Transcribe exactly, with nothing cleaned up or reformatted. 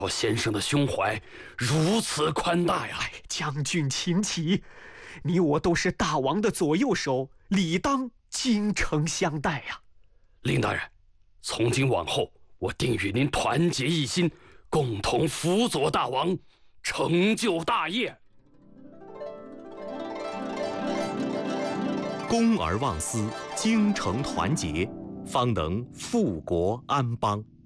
我先生的胸怀如此宽大呀！ 哎，将军请起，你我都是大王的左右手，理当精诚相待呀。 令大人，从今往后，我定与您团结一心，共同辅佐大王，成就大业。 公而忘私，精诚团结，方能富国安邦。